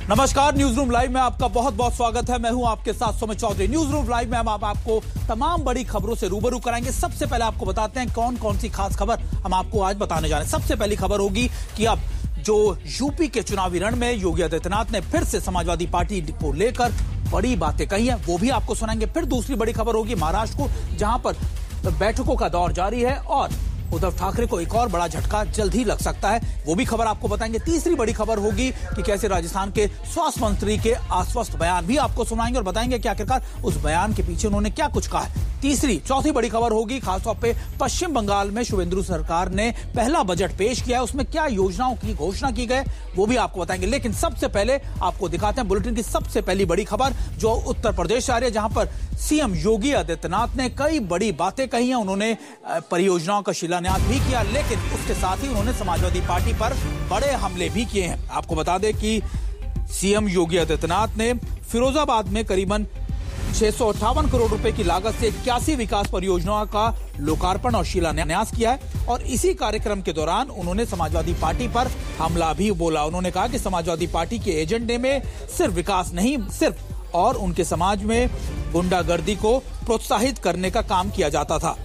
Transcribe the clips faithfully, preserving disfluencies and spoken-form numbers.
नमस्कार, news room live में आपका बहुत बहुत स्वागत है। मैं हूं आपके साथ Sumit Chaudhary. News room live में हम आप, आपको तमाम बड़ी खबरों से रूबरू कराएंगे। सबसे पहले आपको बताते हैं कौन कौन सी खास खबर हम आपको आज बताने जा रहे हैं। सबसे पहली खबर होगी कि अब जो यूपी के चुनावी रण में योगी आदित्यनाथ ने फिर से समाजवादी पार्टी को लेकर बड़ी बातें कही है, वो भी आपको सुनाएंगे। फिर दूसरी बड़ी खबर होगी महाराष्ट्र को, जहां पर बैठकों का दौर जारी है और उद्धव ठाकरे को एक और बड़ा झटका जल्द ही लग सकता है, वो भी खबर आपको बताएंगे। तीसरी बड़ी खबर होगी कि कैसे राजस्थान के स्वास्थ्य मंत्री के आश्वस्त बयान भी आपको सुनाएंगे और बताएंगे कि आखिरकार उस बयान के पीछे उन्होंने क्या कुछ कहा है। तीसरी चौथी बड़ी खबर होगी खासतौर पे पश्चिम बंगाल में शुभेंदु सरकार ने पहला बजट पेश किया है, उसमें क्या योजनाओं की घोषणा की गई वो भी आपको बताएंगे। लेकिन सबसे पहले आपको दिखाते हैं बुलेटिन की सबसे पहली बड़ी खबर जो उत्तर प्रदेश से आ रही है, जहां पर सीएम योगी आदित्यनाथ ने कई बड़ी बातें कही हैं। उन्होंने परियोजनाओं का शिलान्यास भी किया, लेकिन उसके साथ ही उन्होंने समाजवादी पार्टी पर बड़े हमले भी किए हैं। आपको बता दें कि सीएम योगी आदित्यनाथ ने फिरोजाबाद में करीबन छह सौ अट्ठावन करोड़ रुपए की लागत से इक्यासी विकास परियोजनाओं का लोकार्पण और शिलान्यास किया है और इसी कार्यक्रम के दौरान उन्होंने समाजवादी पार्टी पर हमला भी बोला। उन्होंने कहा कि समाजवादी पार्टी के एजेंडे में सिर्फ विकास नहीं, सिर्फ और उनके समाज में गुंडागर्दी को प्रोत्साहित करने का काम किया जाता था।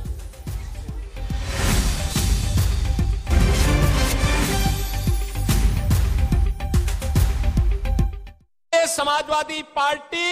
समाजवादी पार्टी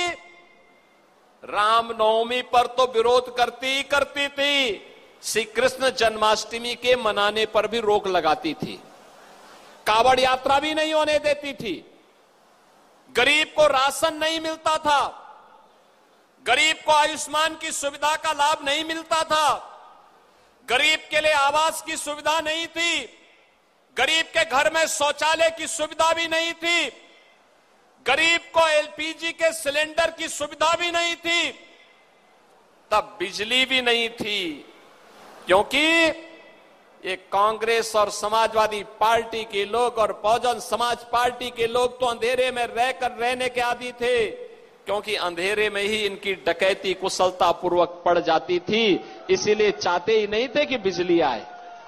रामनवमी पर तो विरोध करती ही करती थी, श्री कृष्ण जन्माष्टमी के मनाने पर भी रोक लगाती थी, कावड़ यात्रा भी नहीं होने देती थी, गरीब को राशन नहीं मिलता था, गरीब को आयुष्मान की सुविधा का लाभ नहीं मिलता था, गरीब के लिए आवास की सुविधा नहीं थी, गरीब के घर में शौचालय की सुविधा भी नहीं थी, गरीब को एलपीजी के सिलेंडर की सुविधा भी नहीं थी, तब बिजली भी नहीं थी, क्योंकि ये कांग्रेस और समाजवादी पार्टी के लोग और बहुजन समाज पार्टी के लोग तो अंधेरे में रहकर रहने के आदी थे, क्योंकि अंधेरे में ही इनकी डकैती कुशलता पूर्वक पड़ जाती थी, इसीलिए चाहते ही नहीं थे कि बिजली आए,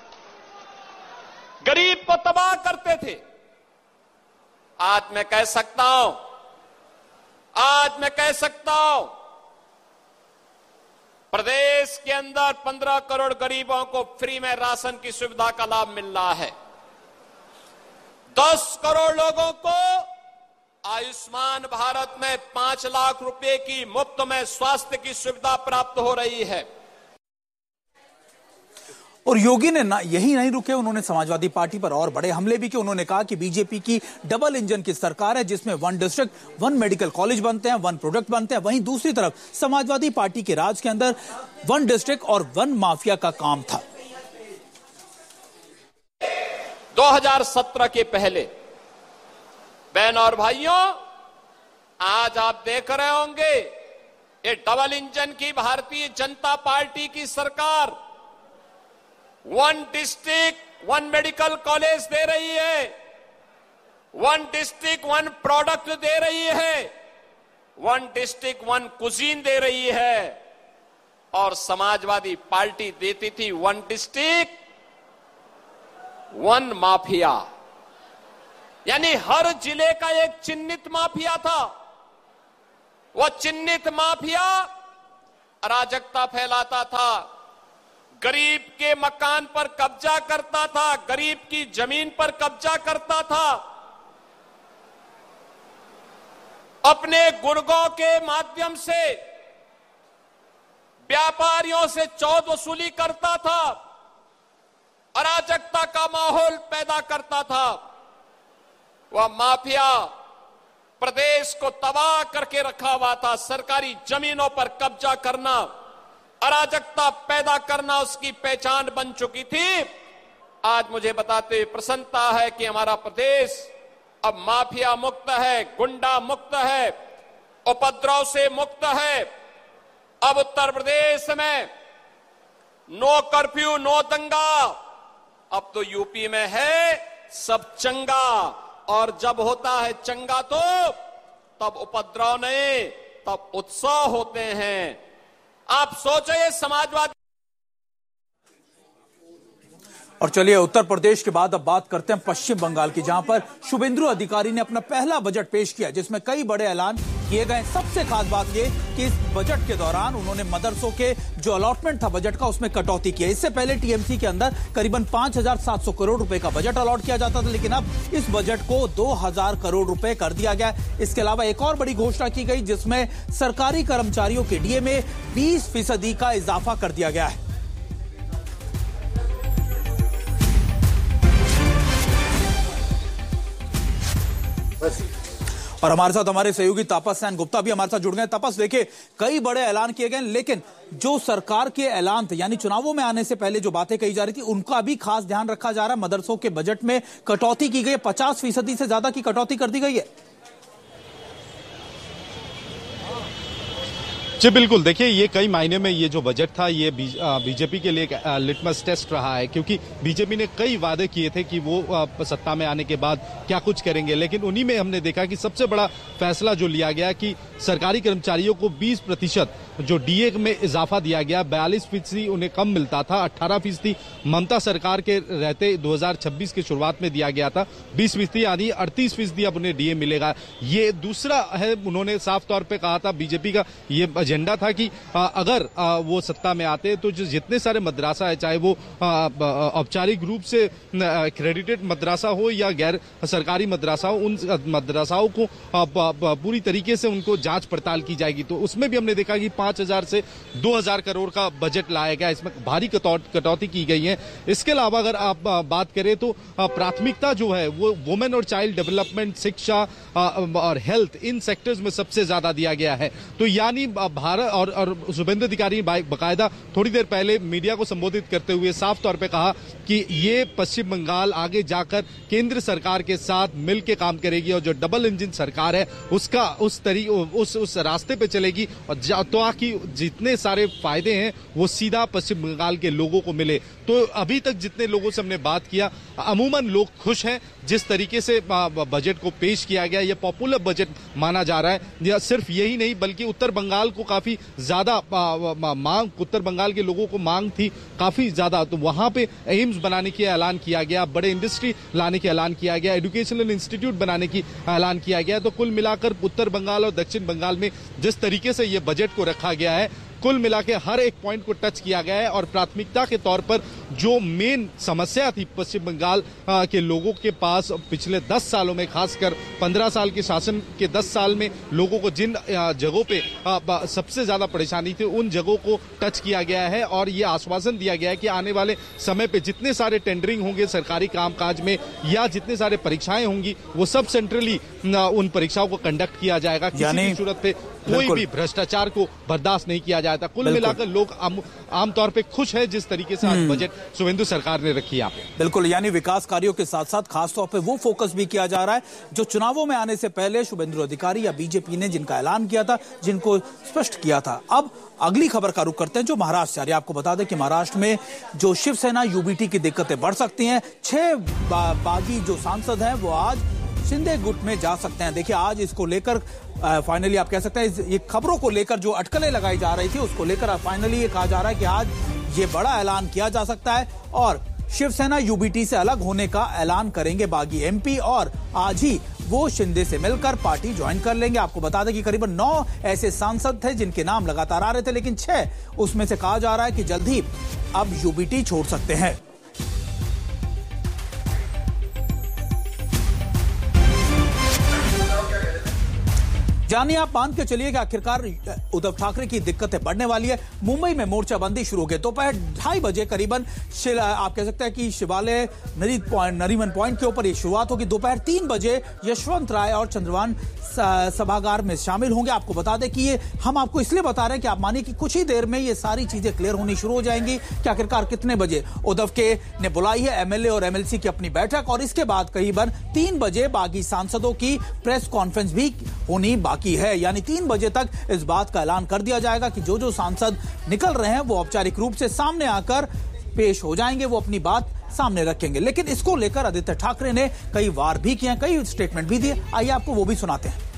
गरीब को तबाह करते थे। आज मैं कह सकता हूं, आज मैं कह सकता हूं, प्रदेश के अंदर पंद्रह करोड़ गरीबों को फ्री में राशन की सुविधा का लाभ मिल रहा है, दस करोड़ लोगों को आयुष्मान भारत में पांच लाख रुपए की मुफ्त में स्वास्थ्य की सुविधा प्राप्त हो रही है। और योगी ने ना यही नहीं रुके, उन्होंने समाजवादी पार्टी पर और बड़े हमले भी किए। उन्होंने कहा कि बीजेपी की डबल इंजन की सरकार है, जिसमें one district one medical college बनते हैं, वन प्रोडक्ट बनते हैं, वहीं दूसरी तरफ समाजवादी पार्टी के राज के अंदर वन डिस्ट्रिक्ट और वन माफिया का काम था। दो हज़ार सत्रह के पहले बहन और भाइयों, आज आप देख रहे होंगे ये डबल इंजन की भारतीय जनता पार्टी की सरकार one district one medical college दे रही है, वन डिस्ट्रिक्ट वन प्रोडक्ट दे रही है, वन डिस्ट्रिक्ट वन कुजीन दे रही है, और समाजवादी पार्टी देती थी वन डिस्ट्रिक्ट वन माफिया, यानी हर जिले का एक चिन्हित माफिया था। वह चिन्हित माफिया अराजकता फैलाता था, गरीब के मकान पर कब्जा करता था, गरीब की जमीन पर कब्जा करता था, अपने गुर्गों के माध्यम से व्यापारियों से चौध वसूली करता था, अराजकता का माहौल पैदा करता था। वह माफिया प्रदेश को तबाह करके रखा हुआ था, सरकारी जमीनों पर कब्जा करना, अराजकता पैदा करना उसकी पहचान बन चुकी थी। आज मुझे बताते हुए प्रसन्नता है कि हमारा प्रदेश अब माफिया मुक्त है, गुंडा मुक्त है, उपद्रव से मुक्त है। अब उत्तर प्रदेश में नो कर्फ्यू, नो दंगा, अब तो यूपी में है सब चंगा, और जब होता है चंगा तो तब उपद्रव नहीं, तब उत्सव होते हैं। आप सोचिए समाजवादी और चलिए उत्तर प्रदेश के बाद अब बात करते हैं पश्चिम बंगाल की, जहां पर शुभेंदु अधिकारी ने अपना पहला बजट पेश किया जिसमें कई बड़े ऐलान किए गए। सबसे खास बात यह कि इस बजट के दौरान उन्होंने मदरसों के जो अलॉटमेंट था बजट का उसमें कटौती की। इससे पहले टीएमसी के अंदर करीबन पांच हजार सात सौ करोड़ रुपए का बजट अलॉट किया जाता था, लेकिन अब इस बजट को दो हजार करोड़ रुपए कर दिया गया। इसके अलावा एक और बड़ी घोषणा की गई जिसमें सरकारी कर्मचारियों के डीए में बीस फीसदी का इजाफा कर दिया गया है। और हमारे साथ हमारे सहयोगी तापस सैन गुप्ता भी हमारे साथ जुड़ गए। तापस, देखिए कई बड़े ऐलान किए गए, लेकिन जो सरकार के ऐलान थे यानी चुनावों में आने से पहले जो बातें कही जा रही थी उनका भी खास ध्यान रखा जा रहा है। मदरसों के बजट में कटौती की गई है, पचास फीसदी से ज्यादा की कटौती कर दी गई है। जी बिल्कुल, देखिए ये कई मायने में ये जो बजट था ये बीजेपी के लिए एक लिटमस टेस्ट रहा है, क्योंकि बीजेपी ने कई वादे किए थे कि वो सत्ता में आने के बाद क्या कुछ करेंगे, लेकिन उन्हीं में हमने देखा कि सबसे बड़ा फैसला जो लिया गया कि सरकारी कर्मचारियों को बीस प्रतिशत जो डीए में इजाफा दिया गया, बयालीस फीसदी उन्हें कम मिलता था, अट्ठारह फीसदी ममता सरकार के रहते दो हजार छब्बीस की शुरुआत में दिया गया था, बीस फीसदी यानी अड़तीस फीसदी अब उन्हें डीए मिलेगा। ये दूसरा है, उन्होंने साफ तौर पे कहा था, बीजेपी का ये एजेंडा था कि अगर वो सत्ता में आते तो जो जितने सारे मदरसा है, चाहे वो औपचारिक रूप से क्रेडिटेड मदरसा हो या गैर सरकारी मदरसा हो, उन मदरसाओं को पूरी तरीके से उनको जांच पड़ताल की जाएगी। तो उसमें भी हमने देखा कि पांच हजार से दो हजार करोड़ का बजट लाया गया, इसमें भारी कटौती की गई है। इसके अलावा अगर आप बात करें तो प्राथमिकता जो है वो वुमेन और चाइल्ड डेवलपमेंट, शिक्षा और हेल्थ, इन सेक्टर्स में सबसे ज्यादा दिया गया है। तो यानी भारत और, और शुभेंदु अधिकारी ने बाकायदा थोड़ी देर पहले मीडिया को संबोधित करते हुए साफ तौर पे कहा कि ये पश्चिम बंगाल आगे जाकर केंद्र सरकार के साथ मिलकर काम करेगी और जो डबल इंजन सरकार है उसका उस तरीके उस उस रास्ते पे चलेगी, और ताकि जितने सारे फायदे हैं वो सीधा पश्चिम बंगाल के लोगों को मिले। तो अभी तक जितने लोगों से हमने बात किया, अमूमन लोग खुश हैं जिस तरीके से बजट को पेश किया गया। ये पॉपुलर बजट माना जा रहा है। या सिर्फ यही नहीं बल्कि उत्तर बंगाल को काफी ज्यादा मांग, उत्तर बंगाल के लोगों को मांग थी काफी ज्यादा, तो वहां पे एम्स बनाने की ऐलान किया गया, बड़े इंडस्ट्री लाने की ऐलान किया गया, एजुकेशनल इंस्टीट्यूट बनाने की ऐलान किया गया। तो कुल मिलाकर उत्तर बंगाल और दक्षिण बंगाल में जिस तरीके से ये बजट को रखा गया है, कुल मिला के हर एक पॉइंट को टच किया गया है। और प्राथमिकता के तौर पर जो मेन समस्या थी पश्चिम बंगाल के लोगों के पास पिछले दस सालों में, खासकर पंद्रह साल के शासन के दस साल में लोगों को जिन जगहों पे सबसे ज्यादा परेशानी थी उन जगहों को टच किया गया है। और ये आश्वासन दिया गया है कि आने वाले समय पे जितने सारे टेंडरिंग होंगे सरकारी कामकाज में या जितने सारे परीक्षाएं होंगी वो सब सेंट्रली उन परीक्षाओं को कंडक्ट किया जाएगा। किसी भी सूरत पे कोई भी भ्रष्टाचार को बर्दाश्त नहीं किया जाता। कुल मिलाकर लोग आम, आमतौर पे खुश है जिस तरीके से आज बजट शुभेंदु सरकार ने रखी है। बिल्कुल, यानी विकास कार्यों के साथ साथ खासतौर पे वो फोकस भी किया जा रहा है जो चुनावों में आने से पहले शुभेंदु अधिकारी या बीजेपी ने जिनका ऐलान किया था, जिनको स्पष्ट किया था। अब अगली खबर का रुख करते हैं जो महाराष्ट्र से। आपको बता दें कि महाराष्ट्र में जो शिवसेना यूबीटी की दिक्कतें बढ़ सकती हैं। छह बा, बागी जो सांसद हैं वो आज शिंदे गुट में जा सकते हैं। देखिए आज इसको लेकर फाइनली आप कह सकते हैं ये खबरों को लेकर जो अटकलें लगाई जा रही थी उसको लेकर फाइनली ये कहा जा रहा है कि आज ये बड़ा ऐलान किया जा सकता है और शिवसेना यूबीटी से अलग होने का ऐलान करेंगे बागी एमपी, और आज ही वो शिंदे से मिलकर पार्टी ज्वाइन कर लेंगे। आपको बता दें कि करीबन नौ ऐसे सांसद थे जिनके नाम लगातार आ रहे थे, लेकिन छह उसमें से कहा जा रहा है कि जल्द ही अब यूबीटी छोड़ सकते हैं। जानिए, आप मान के चलिए कि आखिरकार उद्धव ठाकरे की दिक्कतें बढ़ने वाली है। मुंबई में मोर्चाबंदी शुरू हो गई। दोपहर ढाई बजे करीबन आप कह सकते हैं कि शिवालय नरीमन पॉइंट के ऊपर ये शुरुआत होगी। दोपहर तीन बजे यशवंत राय और चंद्रभान सभागार में शामिल होंगे। आपको बता दें कि ये हम आपको इसलिए बता रहे हैं कि आप मानिए कि कुछ ही देर में ये सारी चीजें क्लियर होनी शुरू हो जाएंगी कि आखिरकार कितने बजे उद्धव के ने बुलाई है एमएलए और एमएलसी की अपनी बैठक, और इसके बाद करीबन तीन बजे बागी सांसदों की प्रेस कॉन्फ्रेंस भी होनी की है। यानी तीन बजे तक इस बात का ऐलान कर दिया जाएगा कि जो जो सांसद निकल रहे हैं वो औपचारिक रूप से सामने आकर पेश हो जाएंगे, वो अपनी बात सामने रखेंगे। लेकिन इसको लेकर आदित्य ठाकरे ने कई वार भी किए, कई स्टेटमेंट भी दिए। आइए आपको वो भी सुनाते हैं।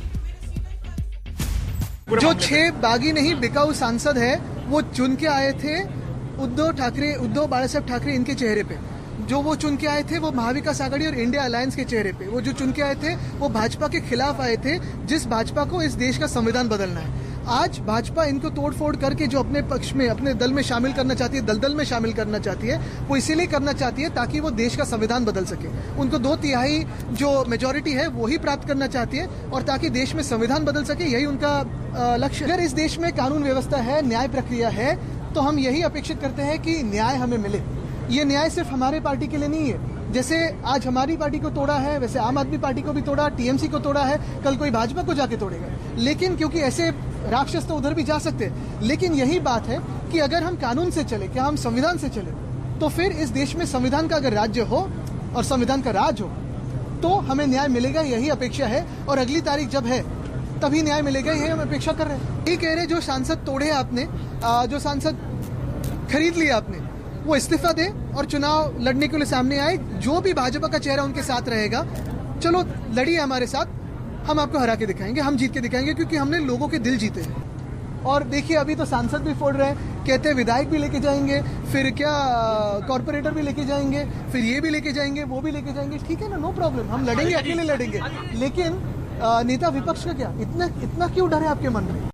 जो छह बागी नहीं बिकाऊ सांसद है वो चुन के आए थे उद्धव ठाकरे, उद्धव बाला साहब ठाकरे इनके चेहरे पे। जो वो चुन के आए थे वो महाविकास आघाड़ी और इंडिया अलायंस के चेहरे पे, वो जो चुन के आए थे वो भाजपा के खिलाफ आए थे, जिस भाजपा को इस देश का संविधान बदलना है। आज भाजपा इनको तोड़फोड़ करके जो अपने पक्ष में, अपने दल में शामिल करना चाहती है, दलदल में शामिल करना चाहती है, वो इसीलिए करना चाहती है ताकि वो देश का संविधान बदल सके। उनको दो तिहाई जो मेजॉरिटी है वो ही प्राप्त करना चाहती है, और ताकि देश में संविधान बदल सके, यही उनका लक्ष्य। अगर इस देश में कानून व्यवस्था है, न्याय प्रक्रिया है, तो हम यही अपेक्षित करते हैं कि न्याय हमें मिले। ये न्याय सिर्फ हमारे पार्टी के लिए नहीं है। जैसे आज हमारी पार्टी को तोड़ा है, वैसे आम आदमी पार्टी को भी तोड़ा, टीएमसी को तोड़ा है, कल कोई भाजपा को जाके तोड़ेगा। लेकिन क्योंकि ऐसे राक्षस तो उधर भी जा सकते हैं, लेकिन यही बात है कि अगर हम कानून से चले, क्या हम संविधान से चले, तो फिर इस देश में संविधान का अगर राज्य हो और संविधान का राज हो तो हमें न्याय मिलेगा, यही अपेक्षा है। और अगली तारीख जब है तभी न्याय मिलेगा, यही हम अपेक्षा कर रहे हैं। ये कह रहे जो सांसद तोड़े आपने, जो सांसद खरीद लिए आपने, वो इस्तीफा दे और चुनाव लड़ने के लिए सामने आए। जो भी भाजपा का चेहरा उनके साथ रहेगा, चलो लड़िए हमारे साथ, हम आपको हरा के दिखाएंगे, हम जीत के दिखाएंगे, क्योंकि हमने लोगों के दिल जीते हैं। और देखिए अभी तो सांसद भी फोड़ रहे हैं, कहते हैं विधायक भी लेके जाएंगे, फिर क्या कॉर्पोरेटर भी लेके जाएंगे, फिर ये भी लेके जाएंगे, वो भी लेके जाएंगे। ठीक है ना, नो प्रॉब्लम, हम लड़ेंगे, अकेले लड़ेंगे। लेकिन नेता विपक्ष का क्या, इतना इतना क्यों डर है आपके मन में?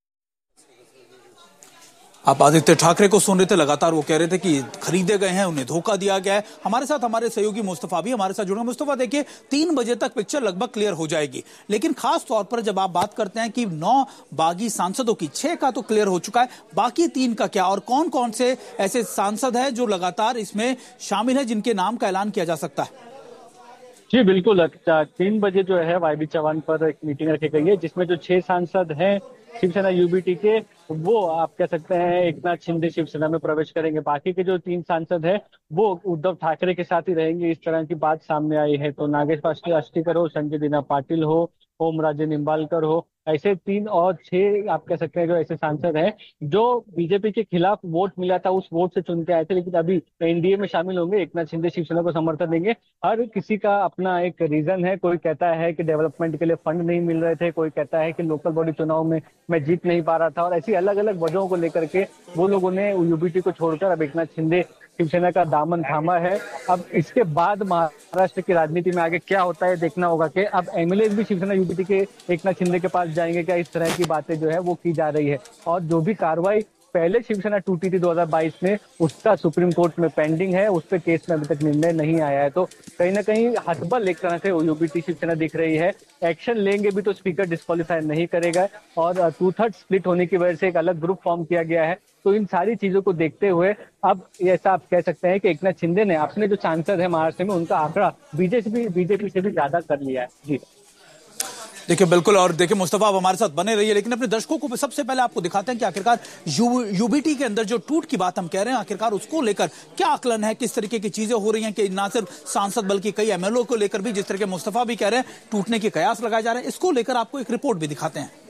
आप आदित्य ठाकरे को सुन रहे थे, लगातार वो कह रहे थे कि खरीदे गए हैं, उन्हें धोखा दिया गया है। हमारे साथ हमारे सहयोगी मुस्तफा भी हमारे साथ जुड़े। मुस्तफा, देखिए तीन बजे तक पिक्चर लगभग क्लियर हो जाएगी, लेकिन खास तौर पर जब आप बात करते हैं कि नौ बागी सांसदों की, छह का तो क्लियर हो चुका है, बाकी तीन का क्या, और कौन कौन से ऐसे सांसद हैं जो लगातार इसमें शामिल है, जिनके नाम का ऐलान किया जा सकता है? जी बिल्कुल, तीन बजे जो है वाई बी चौहान पर एक मीटिंग रखी गई है, जिसमें जो छह सांसद हैं शिवसेना यूबीटी के, वो आप कह सकते हैं एकनाथ शिंदे शिवसेना में प्रवेश करेंगे। बाकी के जो तीन सांसद हैं वो उद्धव ठाकरे के साथ ही रहेंगे, इस तरह की बात सामने आई है। तो नागेश पाष्टीकर हो, संजय दीना पाटिल हो, ओम राजे निम्बालकर हो, ऐसे तीन और छह आप कह सकते हैं जो ऐसे सांसद हैं जो बीजेपी के खिलाफ वोट मिला था, उस वोट से चुन के आए थे, लेकिन अभी एनडीए में शामिल होंगे। एकनाथ शिंदे शिवसेना को समर्थन देंगे। हर किसी का अपना एक रीजन है। कोई कहता है कि डेवलपमेंट के लिए फंड नहीं मिल रहे थे, कोई कहता है कि लोकल बॉडी चुनाव में मैं जीत नहीं पा रहा था, और ऐसी अलग अलग वजहों को लेकर के वो लोगों ने यूबीटी को छोड़कर अब एकनाथ शिंदे शिवसेना का दामन थामा है। अब इसके बाद महाराष्ट्र की राजनीति में आगे क्या होता है देखना होगा कि अब एमएलए भी शिवसेना यूबीटी के एकनाथ शिंदे के पास जाएंगे क्या, इस तरह की बातें जो है वो की जा रही है। और जो भी कार्रवाई पहले शिवसेना टूटी थी दो हज़ार बाईस में, उसका सुप्रीम कोर्ट में पेंडिंग है, उस पर केस में अभी तक निर्णय नहीं आया है। तो कहीं ना कहीं हतबल एक तरह से यूबीटी शिवसेना दिख रही है। एक्शन लेंगे भी तो स्पीकर डिस्क्वालीफाई नहीं करेगा, और टू थर्ड स्प्लिट होने की वजह से एक अलग ग्रुप फॉर्म किया गया है। तो इन सारी चीजों को देखते हुए अब ऐसा आप कह सकते हैं कि एकनाथ शिंदे ने अपने जो सांसद है महाराष्ट्र में, उनका आंकड़ा बीजेपी बीजेपी से भी ज्यादा कर लिया है। जी देखिए बिल्कुल, और देखिए मुस्तफा आप हमारे साथ बने रहिए, लेकिन अपने दर्शकों को सबसे पहले आपको दिखाते हैं कि आखिरकार यू, यूबीटी के अंदर जो टूट की बात हम कह रहे हैं, आखिरकार उसको लेकर क्या आकलन है, किस तरीके की चीजें हो रही हैं, कि ना सिर्फ सांसद बल्कि कई एमएलओ को लेकर भी जिस तरह के मुस्तफा भी कह रहे हैं टूटने के कयास लगाए जा रहे हैं, इसको लेकर आपको एक रिपोर्ट भी दिखाते हैं।